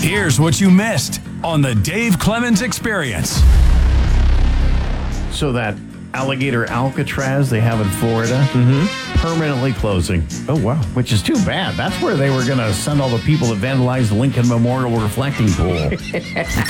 Here's what you missed on the Dave Clemens Experience. So that alligator Alcatraz they have in Florida, permanently closing. Oh, wow. Which is too bad. That's where they were going to send all the people that vandalized the Lincoln Memorial reflecting pool.